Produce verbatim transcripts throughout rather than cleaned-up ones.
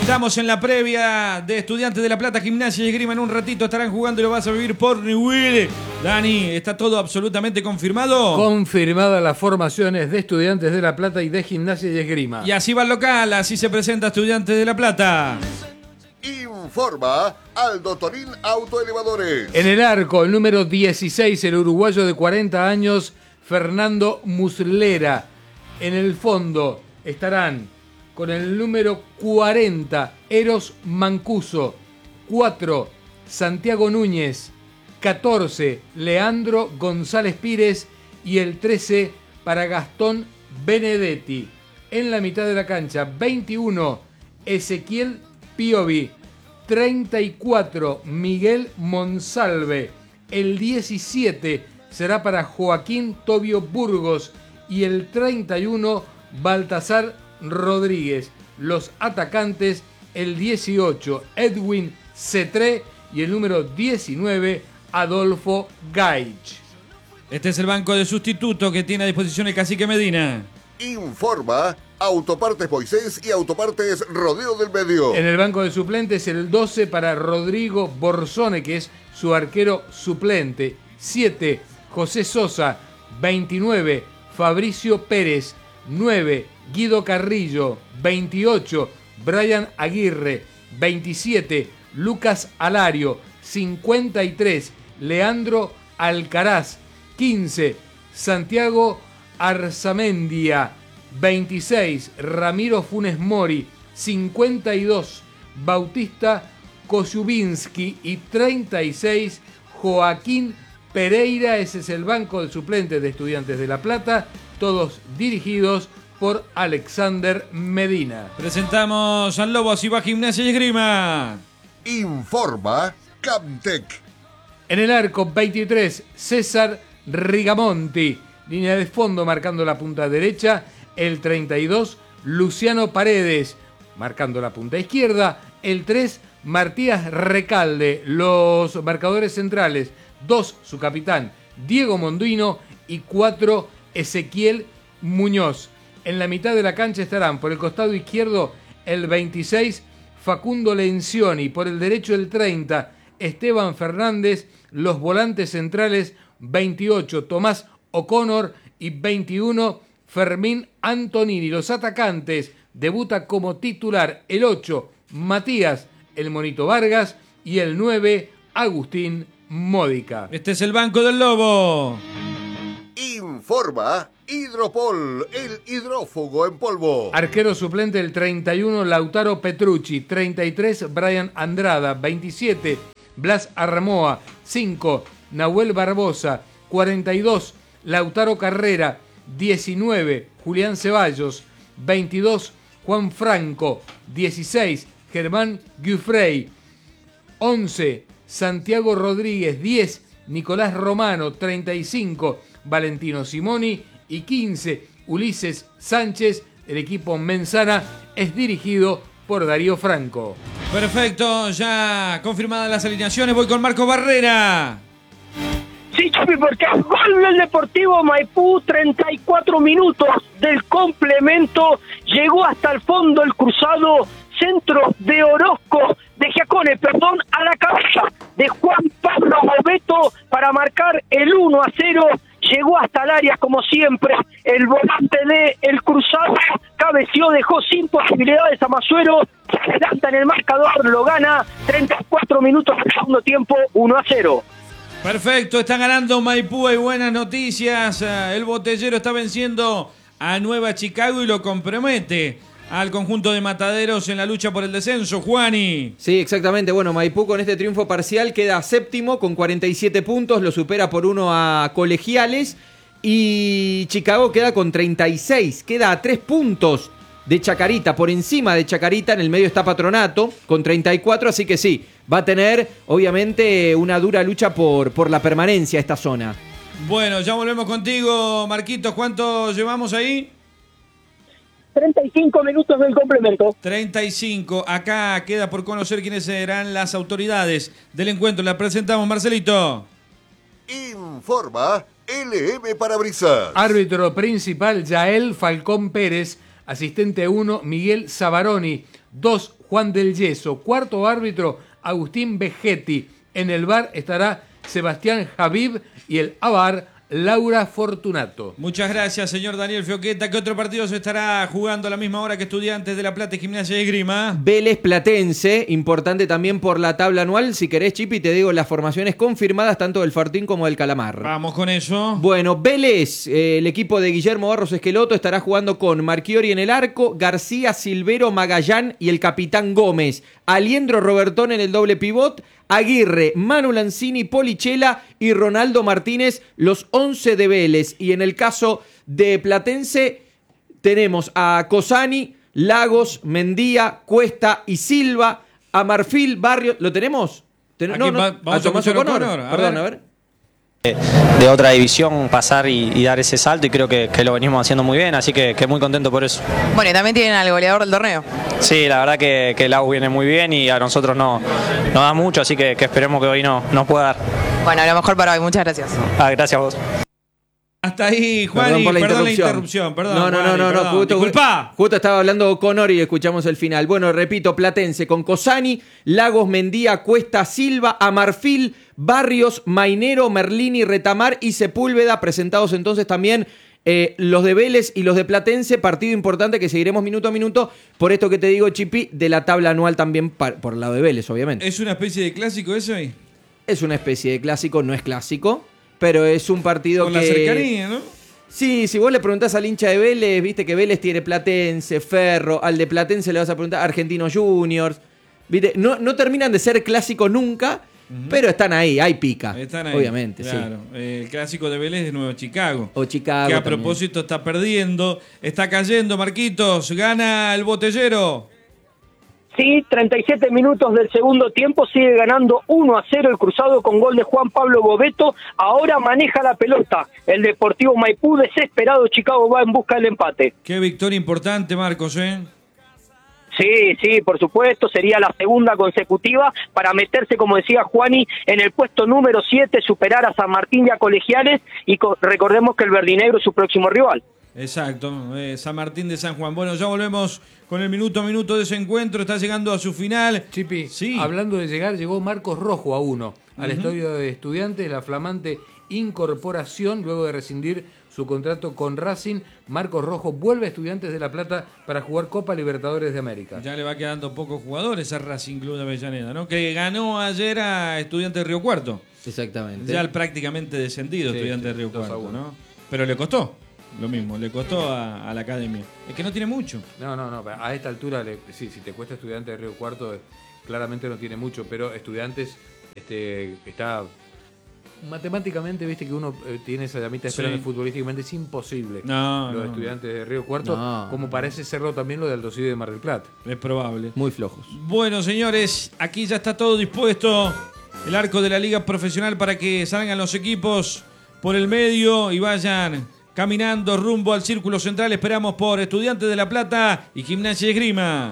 Estamos en la previa de Estudiantes de La Plata, Gimnasia y Esgrima. En un ratito estarán jugando y lo vas a vivir por Newell. Dani, ¿está todo absolutamente confirmado? Confirmadas las formaciones de Estudiantes de La Plata y de Gimnasia y Esgrima. Y así va el local, así se presenta Estudiantes de La Plata. Informa Aldo Torín Autoelevadores. En el arco, el número dieciséis, el uruguayo de cuarenta años, Fernando Muslera. En el fondo estarán con el número cuarenta, Eros Mancuso. cuatro, Santiago Núñez. catorce, Leandro González Pires. Y el trece para Gastón Benedetti. En la mitad de la cancha, veintiuno, Ezequiel Piovi. treinta y cuatro, Miguel Monsalve. El diecisiete será para Joaquín Tobio Burgos. Y el treinta y uno, Baltasar Rodríguez. Los atacantes, el dieciocho, Edwin Cetré. Y el número diecinueve, Adolfo Gaich. Este es el banco de sustituto que tiene a disposición el Cacique Medina. Informa Autopartes Moisés y Autopartes Rodeo del Medio. En el banco de suplentes, el doce para Rodrigo Borzone, que es su arquero suplente. siete, José Sosa. veintinueve, Fabricio Pérez. nueve, Guido Carrillo. veintiocho, Brian Aguirre. veintisiete, Lucas Alario. cincuenta y tres, Leandro Alcaraz. quince, Santiago Arzamendia. veintiséis, Ramiro Funes Mori. cincuenta y dos, Bautista Kosubinsky. Y treinta y seis, Joaquín Pereira. Ese es el banco de suplentes de Estudiantes de La Plata, todos dirigidos por Alexander Medina. Presentamos al Lobo, así va Gimnasia y Esgrima. Informa Camtec. En el arco, veintitrés, César Rigamonti. Línea de fondo marcando la punta derecha. El treinta y dos, Luciano Paredes, marcando la punta izquierda. El tres, Matías Recalde. Los marcadores centrales, dos, su capitán, Diego Monduino. Y cuatro, Ezequiel Muñoz. En la mitad de la cancha estarán por el costado izquierdo el veintiséis, Facundo Lencioni. Por el derecho el treinta, Esteban Fernández. Los volantes centrales, veintiocho, Tomás O'Connor. Y veintiuno, Fermín Antonini. Los atacantes, debuta como titular el ocho, Matías El Monito Vargas. Y el nueve, Agustín Módica. Este es el banco del Lobo. Informa Hidropol, el hidrófugo en polvo. Arquero suplente el treinta y uno, Lautaro Petrucci. treinta y tres, Brian Andrada. veintisiete, Blas Armoa. cinco, Nahuel Barbosa. cuarenta y dos, Lautaro Carrera. diecinueve, Julián Ceballos. veintidós, Juan Franco. dieciséis, Germán Guffrey. once, Santiago Rodríguez. diez, Nicolás Romano. treinta y cinco, Valentino Simoni. Y quince, Ulises Sánchez. El equipo Menzana es dirigido por Darío Franco. Perfecto, ya confirmadas las alineaciones. Voy con Marco Barrera. Sí, Chupi, porque el gol del Deportivo Maipú, treinta y cuatro minutos del complemento, llegó hasta el fondo el cruzado, centro de Orozco, de Giacone, perdón, a la cabeza de Juan Pablo Boveto para marcar el uno a cero. Llegó hasta el área como siempre, el volante de el cruzado cabeció, dejó sin posibilidades a Masuero, se adelanta en el marcador, lo gana, treinta y cuatro minutos del segundo tiempo, uno a cero. Perfecto, está ganando Maipú, hay buenas noticias. El Botellero está venciendo a Nueva Chicago y lo compromete al conjunto de Mataderos en la lucha por el descenso. Juani. Sí, exactamente. Bueno, Maipú con este triunfo parcial queda séptimo con cuarenta y siete puntos, lo supera por uno a Colegiales. Y Chicago queda con treinta y seis, queda a tres puntos de Chacarita, por encima de Chacarita. En el medio está Patronato con treinta y cuatro, así que sí, va a tener obviamente una dura lucha por, por la permanencia esta zona. Bueno, ya volvemos contigo, Marquitos. ¿Cuánto llevamos ahí? treinta y cinco minutos del complemento. treinta y cinco. Acá queda por conocer quiénes serán las autoridades del encuentro. La presentamos, Marcelito. Informa L M Parabrisas. Árbitro principal, Yael Falcón Pérez. Asistente uno, Miguel Savaroni. dos, Juan del Yeso. Cuarto árbitro, Agustín Vegetti. En el V A R estará Sebastián Javib y el A V A R, Laura Fortunato. Muchas gracias, señor Daniel Fioqueta. ¿Qué otro partido se estará jugando a la misma hora que Estudiantes de La Plata y Gimnasia de Esgrima? Vélez Platense, importante también por la tabla anual. Si querés, Chipi, te digo las formaciones confirmadas tanto del Fortín como del Calamar. Vamos con eso. Bueno, Vélez, eh, el equipo de Guillermo Barros Esqueloto estará jugando con Marchiori en el arco, García, Silvero, Magallán y el capitán Gómez. Aliendro Robertón en el doble pivot, Aguirre, Manu Lanzini, Polichela y Ronaldo Martínez, los once de Vélez. Y en el caso de Platense tenemos a Cosani, Lagos, Mendía, Cuesta y Silva, a Marfil, Barrio. ¿Lo tenemos? Ten- Aquí no, no, va- vamos a Tomás escuchar a O'Connor. O'Connor, a Perdón, ver. a ver. de otra división pasar y, y dar ese salto y creo que, que lo venimos haciendo muy bien, así que, que muy contento por eso. Bueno, y también tienen al goleador del torneo. Sí, la verdad que, que el A U viene muy bien y a nosotros no nos da mucho, así que, que esperemos que hoy no, nos pueda dar. Bueno, a lo mejor para hoy. Muchas gracias. Ah, gracias a vos. Hasta ahí, Juan, Perdón y por la perdón la interrupción. interrupción. Perdón, no, no, no, Juani, no, no, perdón. justo, Disculpa. justo estaba hablando Connor y escuchamos el final. Bueno, repito, Platense con Cosani, Lagos, Mendía, Cuesta, Silva, Amarfil, Barrios, Mainero, Merlini, Retamar y Sepúlveda, presentados entonces también eh, los de Vélez y los de Platense, partido importante que seguiremos minuto a minuto, por esto que te digo, Chipi, de la tabla anual también pa- por el lado de Vélez, obviamente. ¿Es una especie de clásico eso ahí? Es una especie de clásico, no es clásico, pero es un partido Con que... la cercanía, ¿no? Sí, si vos le preguntás al hincha de Vélez, viste que Vélez tiene Platense, Ferro, al de Platense le vas a preguntar Argentinos Juniors, viste, no, no terminan de ser clásicos nunca, uh-huh. pero están ahí, hay pica, Están ahí. obviamente, claro. sí. El clásico de Vélez de Nuevo Chicago. O Chicago Que a también. propósito está perdiendo, está cayendo, Marquitos, gana el Botellero. Sí, treinta y siete minutos del segundo tiempo, sigue ganando uno a cero el Cruzado con gol de Juan Pablo Boveto. Ahora maneja la pelota el Deportivo Maipú, desesperado Chicago va en busca del empate. Qué victoria importante, Marcos, ¿eh? Sí, sí, por supuesto, sería la segunda consecutiva para meterse, como decía Juani, en el puesto número siete, superar a San Martín y a Colegiales, y co- recordemos que el verdinegro es su próximo rival. Exacto, eh, San Martín de San Juan. Bueno, ya volvemos con el minuto a minuto de ese encuentro, está llegando a su final. Chipi, Sí. hablando de llegar, llegó Marcos Rojo a uno al Ujú. estadio de Estudiantes, la flamante incorporación luego de rescindir su contrato con Racing. Marcos Rojo vuelve a Estudiantes de La Plata para jugar Copa Libertadores de América. Ya le va quedando pocos jugadores a Racing Club de Avellaneda, ¿no? Que ganó ayer a Estudiantes de Río Cuarto. Exactamente. Ya prácticamente descendido Sí, Estudiantes sí, de Río dos a Cuarto, uno. ¿no? Pero le costó, lo mismo, le costó a, a la academia. Es que no tiene mucho. No, no, no, a esta altura, le- sí, si te cuesta Estudiantes de Río Cuarto, eh, claramente no tiene mucho, pero Estudiantes este, está... Matemáticamente, viste que uno eh, tiene esa llamita esperando Sí. futbolísticamente, es imposible. No, Los no. Estudiantes de Río Cuarto, No. como parece serlo también lo de Aldosivi de Mar del Plata. Es probable. Muy flojos. Bueno, señores, aquí ya está todo dispuesto. El arco de la Liga Profesional para que salgan los equipos por el medio y vayan caminando rumbo al círculo central. Esperamos por Estudiantes de La Plata y Gimnasia y Esgrima.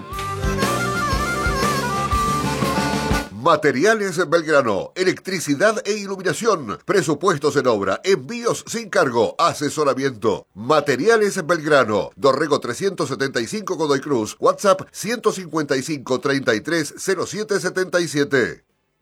Materiales Belgrano, electricidad e iluminación, presupuestos en obra, envíos sin cargo, asesoramiento. Materiales Belgrano, Dorrego trescientos setenta y cinco Godoy Cruz, WhatsApp ciento cincuenta y cinco treinta y tres cero siete setenta y siete.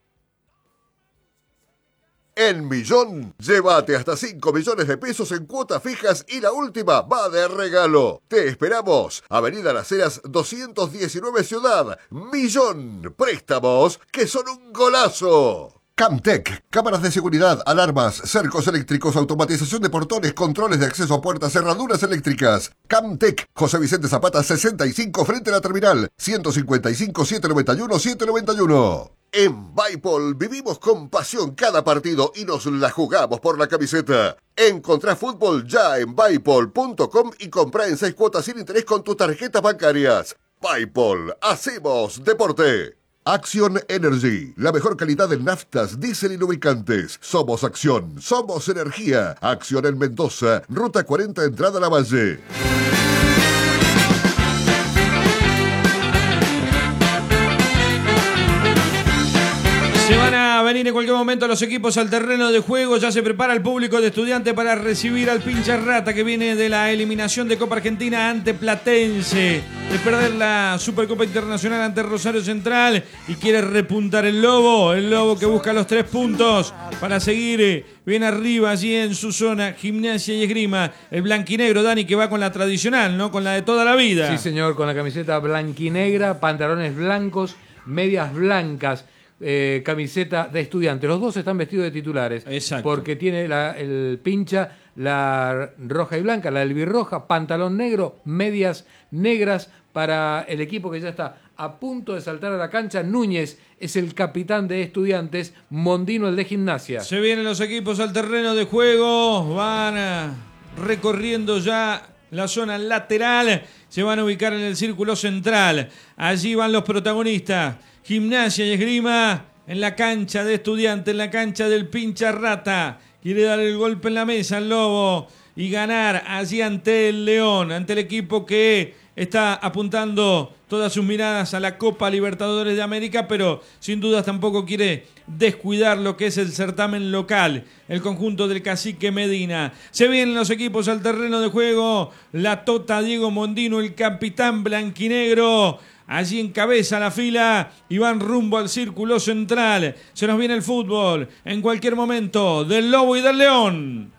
En Millón, llévate hasta cinco millones de pesos en cuotas fijas y la última va de regalo. Te esperamos. Avenida Las Heras doscientos diecinueve Ciudad. Millón. Préstamos que son un golazo. Camtec, cámaras de seguridad, alarmas, cercos eléctricos, automatización de portones, controles de acceso a puertas, cerraduras eléctricas. Camtec, José Vicente Zapata sesenta y cinco frente a la terminal, ciento cincuenta y cinco setecientos noventa y uno setecientos noventa y uno. En Baipol vivimos con pasión cada partido y nos la jugamos por la camiseta. Encontrá fútbol ya en baipol punto com y comprá en seis cuotas sin interés con tus tarjetas bancarias. Baipol, hacemos deporte. Action Energy, la mejor calidad en naftas, diésel y lubricantes. Somos Acción, somos energía. Acción en Mendoza, Ruta cuarenta, entrada a La Valle. Se van a venir viene en cualquier momento los equipos al terreno de juego. Ya se prepara el público de Estudiantes para recibir al Pincha Rata, que viene de la eliminación de Copa Argentina ante Platense, de perder la Supercopa Internacional ante Rosario Central, y quiere repuntar el Lobo. El Lobo que busca los tres puntos para seguir bien arriba allí en su zona. Gimnasia y Esgrima. El blanquinegro, Dani, que va con la tradicional, ¿no? Con la de toda la vida. Sí, señor, con la camiseta blanquinegra, pantalones blancos, medias blancas. Eh, camiseta de Estudiantes. Los dos están vestidos de titulares. Exacto. Porque tiene la, el Pincha, la roja y blanca, la albirroja, pantalón negro, medias negras para el equipo que ya está a punto de saltar a la cancha. Núñez es el capitán de Estudiantes, Mondino el de Gimnasia. Se vienen los equipos al terreno de juego, van a, recorriendo ya la zona lateral, se van a ubicar en el círculo central. Allí van los protagonistas. Gimnasia y Esgrima en la cancha de Estudiantes, en la cancha del Pincha Rata. Quiere dar el golpe en la mesa al Lobo y ganar allí ante el León, ante el equipo que está apuntando todas sus miradas a la Copa Libertadores de América, pero sin dudas tampoco quiere descuidar lo que es el certamen local, el conjunto del Cacique Medina. Se vienen los equipos al terreno de juego. La Tota, Diego Mondino, el capitán blanquinegro, allí encabeza la fila y van rumbo al círculo central. Se nos viene el fútbol en cualquier momento del Lobo y del León.